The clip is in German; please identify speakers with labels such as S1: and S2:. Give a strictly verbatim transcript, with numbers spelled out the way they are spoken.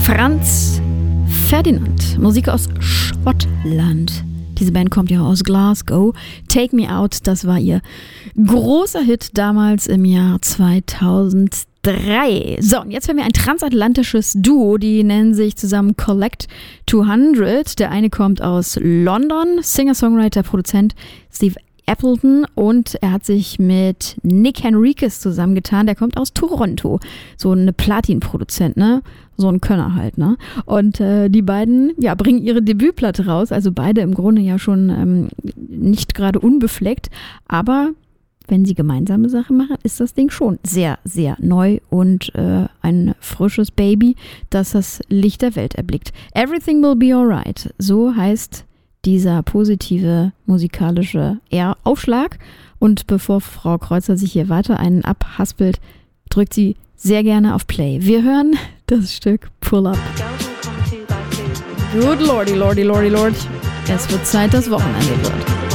S1: Franz Ferdinand, Musik aus Schottland. Diese Band kommt ja aus Glasgow. Take Me Out, das war ihr großer Hit damals im Jahr zweitausenddrei. So, und jetzt haben wir ein transatlantisches Duo, die nennen sich zusammen Collect zweihundert. Der eine kommt aus London, Singer-Songwriter, Produzent Steve Appleton, und er hat sich mit Nick Henriquez zusammengetan, der kommt aus Toronto, so ein Platin-Produzent, ne? So ein Könner halt, ne? Und äh, die beiden, ja, bringen ihre Debütplatte raus, also beide im Grunde ja schon ähm, nicht gerade unbefleckt, aber wenn sie gemeinsame Sachen machen, ist das Ding schon sehr, sehr neu und äh, ein frisches Baby, das das Licht der Welt erblickt. Everything Will Be Alright, so heißt dieser positive musikalische Aufschlag. Und bevor Frau Kreuzer sich hier weiter einen abhaspelt, drückt sie sehr gerne auf Play. Wir hören das Stück Pull Up. Good lordy, lordy, lordy, lord. Es wird Zeit, das Wochenende wird.